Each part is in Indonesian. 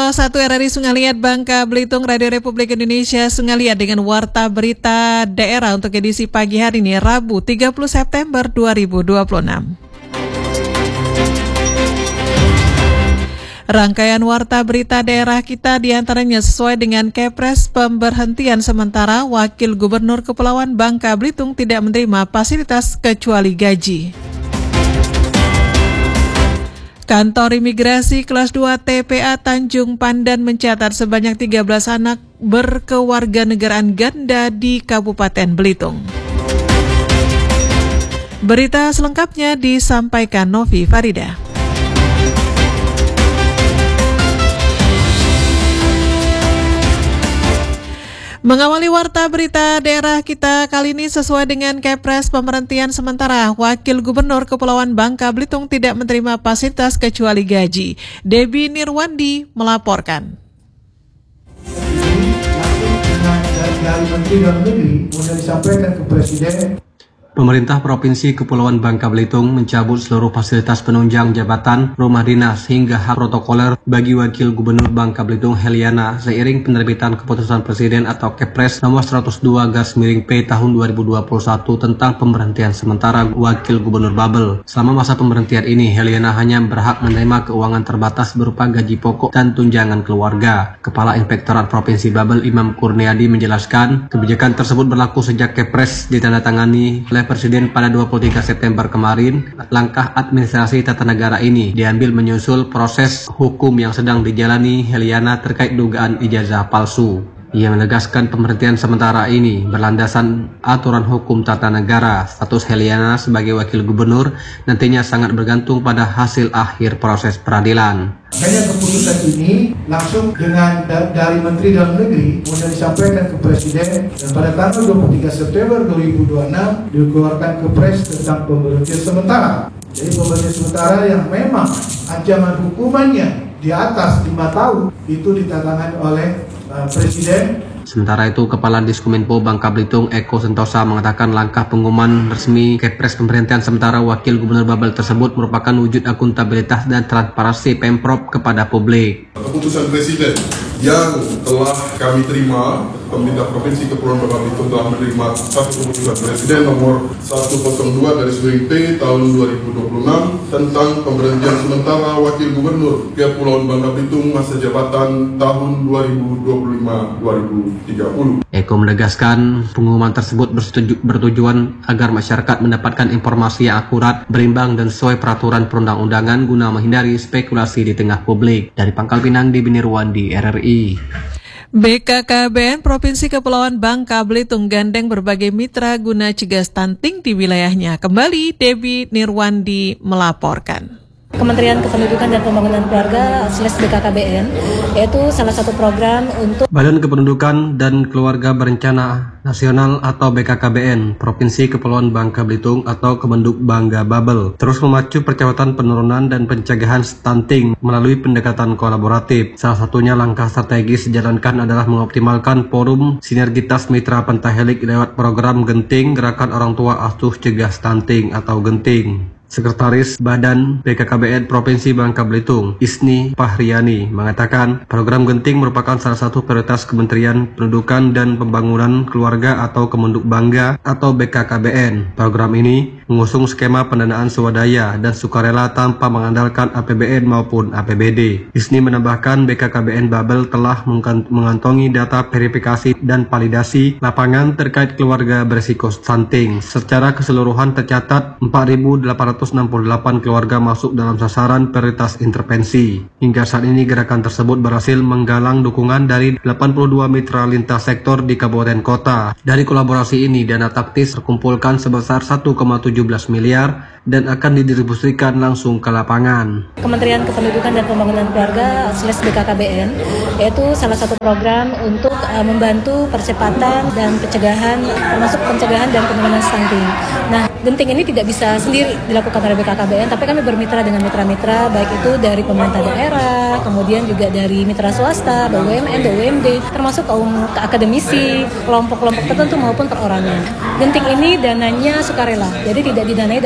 101 RRI Sungai Liat Bangka Belitung, Radio Republik Indonesia Sungai Liat dengan warta berita daerah untuk edisi pagi hari ini Rabu 30 September 2026. Rangkaian warta berita daerah kita diantaranya sesuai dengan Kepres pemberhentian sementara Wakil Gubernur Kepulauan Bangka Belitung tidak menerima fasilitas kecuali gaji. Kantor Imigrasi Kelas 2 TPA Tanjung Pandan mencatat sebanyak 13 anak berkewarganegaraan ganda di Kabupaten Belitung. Berita selengkapnya disampaikan Novi Farida. Mengawali warta berita daerah kita kali ini sesuai dengan Kepres pemberhentian sementara Wakil Gubernur Kepulauan Bangka Belitung tidak menerima fasilitas kecuali gaji. Debbie Nirwandi melaporkan. Dari Menteri Dalam Negeri sudah disampaikan ke Presiden. Pemerintah Provinsi Kepulauan Bangka Belitung mencabut seluruh fasilitas penunjang jabatan, rumah dinas, hingga hak protokoler bagi Wakil Gubernur Bangka Belitung Heliana seiring penerbitan keputusan Presiden atau Kepres nomor 102/P tahun 2021 tentang pemberhentian sementara Wakil Gubernur Babel. Selama masa pemberhentian ini, Heliana hanya berhak menerima keuangan terbatas berupa gaji pokok dan tunjangan keluarga. Kepala Inspektorat Provinsi Babel Imam Kurniadi menjelaskan, kebijakan tersebut berlaku sejak Kepres ditandatangani oleh Presiden pada 23 September kemarin. Langkah administrasi tata negara ini diambil menyusul proses hukum yang sedang dijalani Heliana terkait dugaan ijazah palsu. Ia menegaskan pemberhentian sementara ini berlandasan aturan hukum tata negara. Status Heliana sebagai wakil gubernur nantinya sangat bergantung pada hasil akhir proses peradilan. Makanya keputusan ini langsung dengan dari Menteri Dalam Negeri sudah disampaikan ke Presiden dan pada tanggal 23 September 2026 dikeluarkan Kepres tentang pemberhentian sementara. Jadi pemberhentian sementara yang memang ancaman hukumannya di atas 5 tahun itu ditandatangani oleh Presiden. Sementara itu, Kepala Diskominfo Bangka Belitung Eko Sentosa mengatakan langkah pengumuman resmi Kepres pemberhentian sementara Wakil Gubernur Babel tersebut merupakan wujud akuntabilitas dan transparansi Pemprov kepada publik. Keputusan Presiden yang telah kami terima, pemerintah Provinsi Kepulauan Bangka Belitung telah menerima satu keputusan Presiden nomor 102/P tahun 2026 tentang pemberhentian sementara Wakil Gubernur Kepulauan Bangka Belitung masa jabatan tahun 2025-2030. Eko menegaskan pengumuman tersebut bertujuan agar masyarakat mendapatkan informasi yang akurat, berimbang dan sesuai peraturan perundang-undangan guna menghindari spekulasi di tengah publik. Dari Pangkal Pinang, Debbie Nirwandi, RRI. BKKBN Provinsi Kepulauan Bangka Belitung gandeng berbagai mitra guna cegah stunting di wilayahnya. Kembali Debbie Nirwandi melaporkan. Kementerian Kependudukan dan Pembangunan Keluarga /BKKBN yaitu salah satu program untuk Badan Kependudukan dan Keluarga Berencana Nasional atau BKKBN Provinsi Kepulauan Bangka Belitung atau Kemenduk Bangga Babel terus memacu percepatan penurunan dan pencegahan stunting melalui pendekatan kolaboratif. Salah satunya langkah strategis dijalankan adalah mengoptimalkan forum sinergitas mitra pentahelik lewat program Genting Gerakan Orang Tua Asuh Cegah Stunting atau Genting. Sekretaris Badan BKKBN Provinsi Bangka Belitung, Isni Pahriani, mengatakan program Genting merupakan salah satu prioritas Kementerian Pendidikan dan Pembangunan Keluarga atau Kemenduk Bangga atau BKKBN. Program ini mengusung skema pendanaan swadaya dan sukarela tanpa mengandalkan APBN maupun APBD. Isni menambahkan BKKBN Babel telah mengantongi data verifikasi dan validasi lapangan terkait keluarga berisiko stunting. Secara keseluruhan tercatat 4.868 keluarga masuk dalam sasaran prioritas intervensi. Hingga saat ini gerakan tersebut berhasil menggalang dukungan dari 82 mitra lintas sektor di kabupaten kota. Dari kolaborasi ini, dana taktis terkumpulkan sebesar 1,17 miliar dan akan didistribusikan langsung ke lapangan. Kementerian Kependudukan dan Pembangunan Keluarga /BKKBN yaitu salah satu program untuk membantu percepatan dan pencegahan, termasuk pencegahan dan penurunan stunting. Nah, Genting ini tidak bisa sendiri dilakukan oleh BKKBN, tapi kami bermitra dengan mitra-mitra baik itu dari pemerintah daerah, kemudian juga dari mitra swasta, BUMN, BUMD, termasuk kaum akademisi, kelompok-kelompok tertentu maupun perorangan. Genting ini dananya sukarela, jadi tidak didanai dari APBN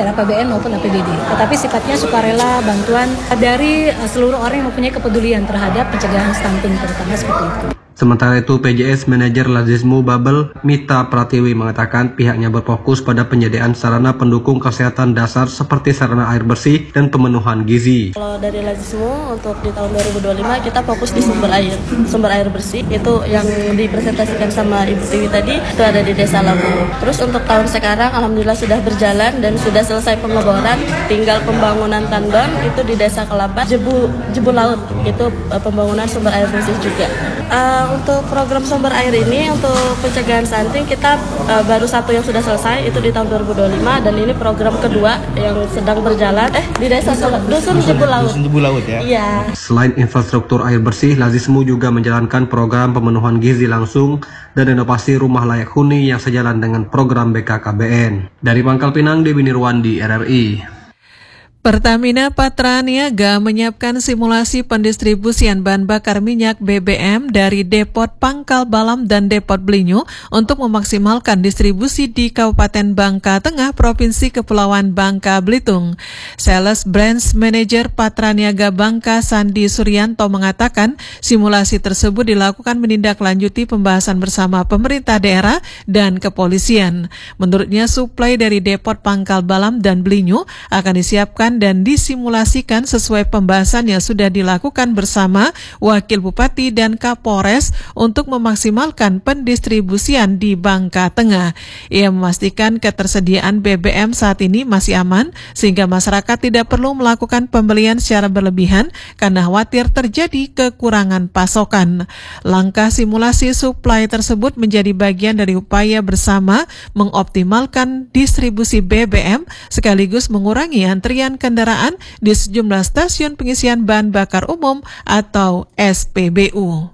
maupun APBD. Tetapi sifatnya sukarela, bantuan dari seluruh orang yang mempunyai kepedulian terhadap pencegahan stunting terutama seperti itu. Sementara itu, PJS Manajer Lazismu Babel, Mita Pratiwi mengatakan pihaknya berfokus pada penyediaan sarana pendukung kesehatan dasar seperti sarana air bersih dan pemenuhan gizi. Kalau dari Lazismu untuk di tahun 2025 kita fokus di sumber air bersih, itu yang dipresentasikan sama Ibu Tiwi tadi, itu ada di Desa Labu. Terus untuk tahun sekarang alhamdulillah sudah berjalan dan sudah selesai pengeboran, tinggal pembangunan tandon itu di Desa Kelabat, Jebu Laut, itu pembangunan sumber air bersih juga. Untuk program sumber air ini untuk pencegahan stunting kita baru satu yang sudah selesai itu di tahun 2025 dan ini program kedua yang sedang berjalan di Desa Dusun Jebu Laut ya. Iya. Selain infrastruktur air bersih, Lazismu juga menjalankan program pemenuhan gizi langsung dan renovasi rumah layak huni yang sejalan dengan program BKKBN. Dari Pangkal Pinang, Dewi Nirwandi, RRI. Pertamina Patraniaga menyiapkan simulasi pendistribusian bahan bakar minyak BBM dari Depot Pangkal Balam dan Depot Blinyu untuk memaksimalkan distribusi di Kabupaten Bangka Tengah, Provinsi Kepulauan Bangka Belitung. Sales Branch Manager Patraniaga Bangka Sandi Suryanto mengatakan simulasi tersebut dilakukan menindaklanjuti pembahasan bersama pemerintah daerah dan kepolisian. Menurutnya, suplai dari Depot Pangkal Balam dan Blinyu akan disiapkan dan disimulasikan sesuai pembahasan yang sudah dilakukan bersama Wakil Bupati dan Kapolres untuk memaksimalkan pendistribusian di Bangka Tengah. Ia memastikan ketersediaan BBM saat ini masih aman sehingga masyarakat tidak perlu melakukan pembelian secara berlebihan karena khawatir terjadi kekurangan pasokan. Langkah simulasi suplai tersebut menjadi bagian dari upaya bersama mengoptimalkan distribusi BBM sekaligus mengurangi antrian kendaraan di sejumlah stasiun pengisian bahan bakar umum atau SPBU.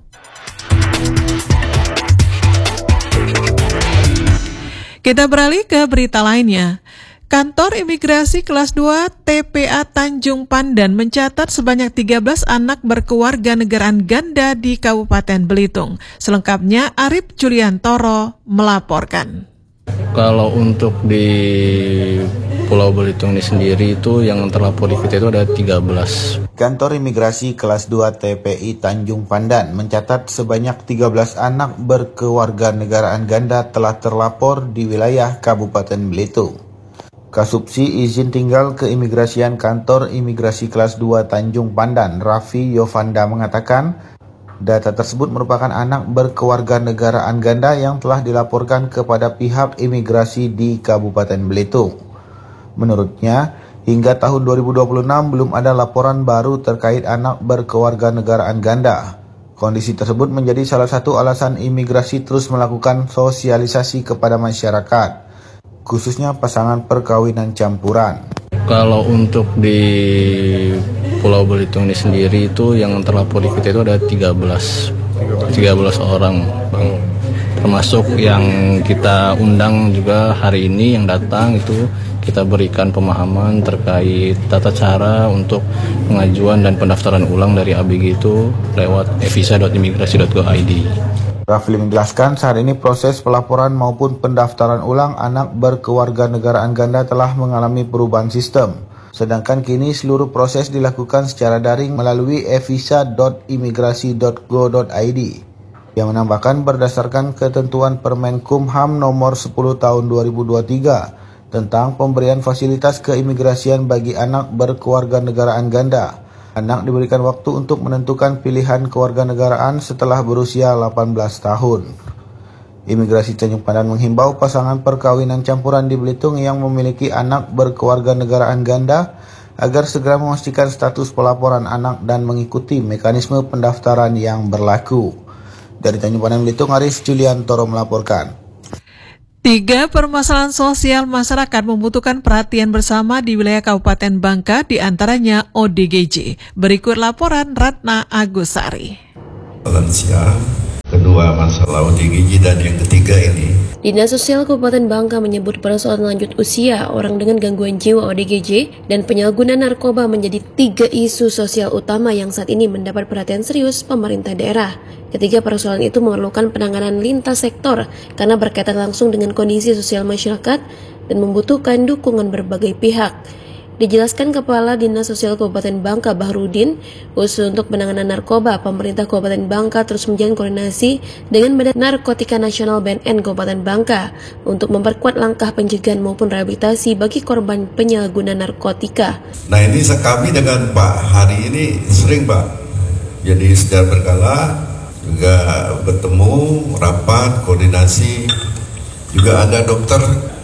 Kita beralih ke berita lainnya. Kantor Imigrasi Kelas 2 TPA Tanjung Pandan mencatat sebanyak 13 anak berkewarganegaraan ganda di Kabupaten Belitung. Selengkapnya Arif Juliantoro melaporkan. Kalau untuk di Pulau Belitung ini sendiri itu yang terlapor di kita itu ada 13. Kantor Imigrasi Kelas 2 TPI Tanjung Pandan mencatat sebanyak 13 anak berkewarganegaraan ganda telah terlapor di wilayah Kabupaten Belitung. Kasubsi izin tinggal keimigrasian Kantor Imigrasi Kelas 2 Tanjung Pandan, Raffi Yovanda mengatakan, data tersebut merupakan anak berkewarganegaraan ganda yang telah dilaporkan kepada pihak imigrasi di Kabupaten Belitung. Menurutnya, hingga tahun 2026 belum ada laporan baru terkait anak berkewarganegaraan ganda. Kondisi tersebut menjadi salah satu alasan imigrasi terus melakukan sosialisasi kepada masyarakat, khususnya pasangan perkawinan campuran. Kalau untuk di Pulau Belitung ini sendiri itu yang terlapor di kita itu ada 13 orang, Bang. Termasuk yang kita undang juga hari ini yang datang itu kita berikan pemahaman terkait tata cara untuk pengajuan dan pendaftaran ulang dari ABG itu lewat evisa.imigrasi.go.id. Rafli menjelaskan saat ini proses pelaporan maupun pendaftaran ulang anak berkewarganegaraan ganda telah mengalami perubahan sistem. Sedangkan kini seluruh proses dilakukan secara daring melalui evisa.imigrasi.go.id. Yang menambahkan berdasarkan ketentuan Permenkumham nomor 10 tahun 2023 tentang pemberian fasilitas keimigrasian bagi anak berkewarganegaraan ganda. Anak diberikan waktu untuk menentukan pilihan kewarganegaraan setelah berusia 18 tahun. Imigrasi Tanjung Pandan menghimbau pasangan perkawinan campuran di Belitung yang memiliki anak berkewarganegaraan ganda agar segera memastikan status pelaporan anak dan mengikuti mekanisme pendaftaran yang berlaku. Dari Tanjung Pandan Belitung, Arif Juliantoro melaporkan. 3 permasalahan sosial masyarakat membutuhkan perhatian bersama di wilayah Kabupaten Bangka, diantaranya ODGJ. Berikut laporan Ratna Agusari. Lansia, kedua masalah ODGJ, dan yang ketiga ini. Dinas Sosial Kabupaten Bangka menyebut persoalan lanjut usia, orang dengan gangguan jiwa ODGJ, dan penyalahgunaan narkoba menjadi 3 isu sosial utama yang saat ini mendapat perhatian serius pemerintah daerah. Ketiga persoalan itu memerlukan penanganan lintas sektor karena berkaitan langsung dengan kondisi sosial masyarakat dan membutuhkan dukungan berbagai pihak. Dijelaskan Kepala Dinas Sosial Kabupaten Bangka Bahrudin, khusus untuk penanganan narkoba, pemerintah Kabupaten Bangka terus menjalin koordinasi dengan Badan Narkotika Nasional BNN Kabupaten Bangka untuk memperkuat langkah pencegahan maupun rehabilitasi bagi korban penyalahgunaan narkotika. Nah ini kami dengan Pak hari ini sering Pak, jadi secara berkala juga bertemu, rapat, koordinasi, juga ada Dr.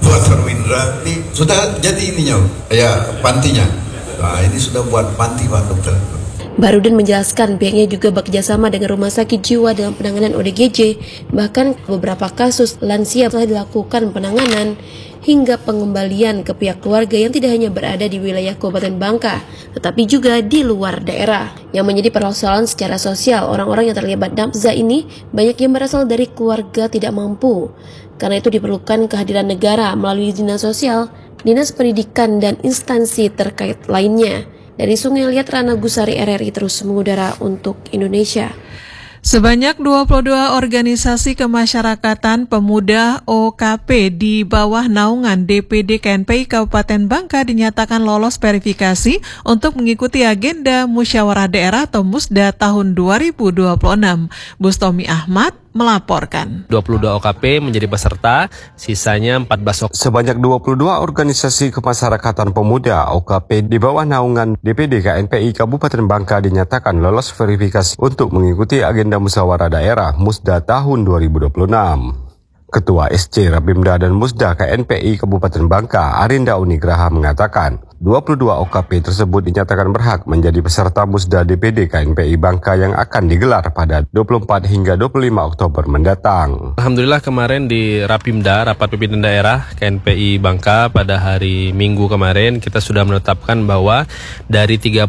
Windra, ini sudah jadi ininya, ya pantinya. Nah ini sudah buat panti Pak Dokter. Bahrudin menjelaskan pihaknya juga bekerjasama dengan rumah sakit jiwa dalam penanganan ODGJ, bahkan beberapa kasus lansia telah dilakukan penanganan hingga pengembalian ke pihak keluarga yang tidak hanya berada di wilayah Kabupaten Bangka, tetapi juga di luar daerah. Yang menjadi persoalan secara sosial, orang-orang yang terlibat nafza ini banyak yang berasal dari keluarga tidak mampu. Karena itu diperlukan kehadiran negara melalui dinas sosial, dinas pendidikan, dan instansi terkait lainnya. Dari Sungai Liat, Rana Gusari, RRI terus mengudara untuk Indonesia. Sebanyak 22 organisasi kemasyarakatan pemuda OKP di bawah naungan DPD KNPI Kabupaten Bangka dinyatakan lolos verifikasi untuk mengikuti agenda Musyawarah Daerah atau Musda tahun 2026. Bustomi Ahmad melaporkan. 22 OKP menjadi peserta, sisanya 14 OKP. Sebanyak 22 organisasi kemasyarakatan pemuda OKP di bawah naungan DPD KNPI Kabupaten Bangka dinyatakan lolos verifikasi untuk mengikuti agenda Musyawarah Daerah Musda tahun 2026. Ketua SC Rapimda dan Musda KNPI Kabupaten Bangka, Arinda Unigraha mengatakan, 22 OKP tersebut dinyatakan berhak menjadi peserta Musda DPD KNPI Bangka yang akan digelar pada 24 hingga 25 Oktober mendatang. Alhamdulillah kemarin di Rapimda, Rapat Pimpinan Daerah KNPI Bangka pada hari Minggu kemarin, kita sudah menetapkan bahwa dari 36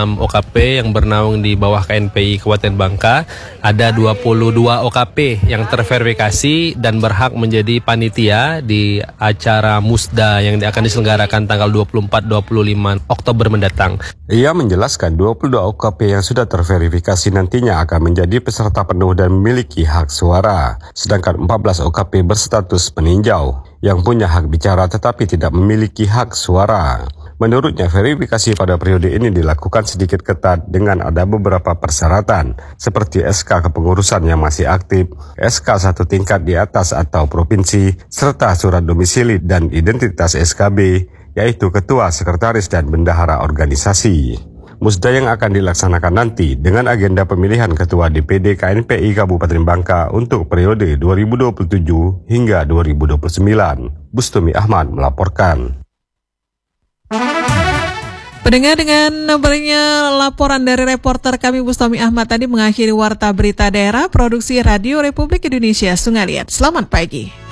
OKP yang bernaung di bawah KNPI Kabupaten Bangka, ada 22 OKP yang terverifikasi dan berhak menjadi panitia di acara Musda yang akan diselenggarakan tanggal 24-25 Oktober mendatang. Ia menjelaskan 22 OKP yang sudah terverifikasi nantinya akan menjadi peserta penuh dan memiliki hak suara. Sedangkan 14 OKP berstatus peninjau yang punya hak bicara tetapi tidak memiliki hak suara. Menurutnya, verifikasi pada periode ini dilakukan sedikit ketat dengan ada beberapa persyaratan, seperti SK kepengurusan yang masih aktif, SK satu tingkat di atas atau provinsi, serta surat domisili dan identitas SKB, yaitu ketua, sekretaris, dan bendahara organisasi. Musda yang akan dilaksanakan nanti dengan agenda pemilihan ketua DPD KNPI Kabupaten Bangka untuk periode 2027 hingga 2029. Bustomi Ahmad melaporkan. Pendengar, dengan nomornya laporan dari reporter kami Bustomi Ahmad tadi mengakhiri Warta Berita Daerah Produksi Radio Republik Indonesia Sungai Liat. Selamat pagi.